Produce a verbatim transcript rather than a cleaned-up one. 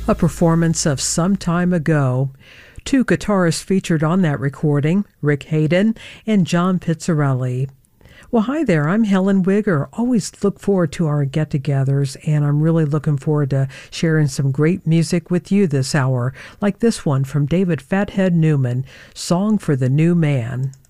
a performance of Some Time Ago. Two guitarists featured on that recording, Rick Hayden and John Pizzarelli. Well, hi there, I'm Helen Wigger. Always look forward to our get-togethers, and I'm really looking forward to sharing some great music with you this hour, like this one from David Fathead Newman, Song for the New Man.